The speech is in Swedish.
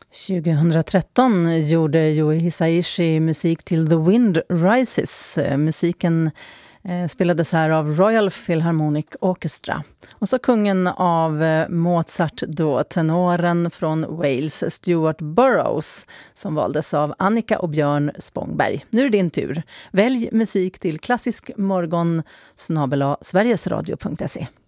2013 gjorde Yui Hisaishi musik till The Wind Rises. Musiken spelades här av Royal Philharmonic Orchestra. Och så kungen av Mozart då, tenoren från Wales, Stuart Burroughs, som valdes av Annika och Björn Spångberg. Nu är det din tur. Välj musik till klassisk morgon @sverigesradio.se.